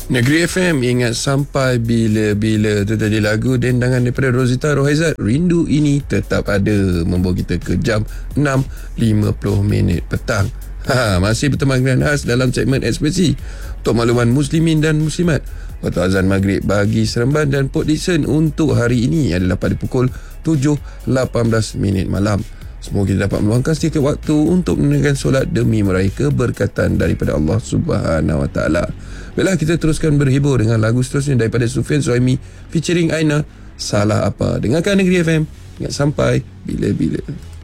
Negeri FM ingat sampai bila-bila. Itu tadi lagu dendangan daripada Rozita Rohaizat. Rindu ini tetap ada, membawa kita ke jam 6.50 petang. Masih berteman dengan khas dalam segmen Ekspresi untuk makluman muslimin dan muslimat. Waktu azan maghrib bagi Seremban dan Port Dickson untuk hari ini adalah pada pukul 7.18 malam. Semoga kita dapat meluangkan sedikit waktu untuk menunaikan solat demi meraih keberkatan daripada Allah Subhanahu Wa Taala. Baiklah, kita teruskan berhibur dengan lagu seterusnya daripada Sufyan Suhaimi featuring Aina, Salah Apa. Dengarkan Negeri FM, ingat sampai bila-bila.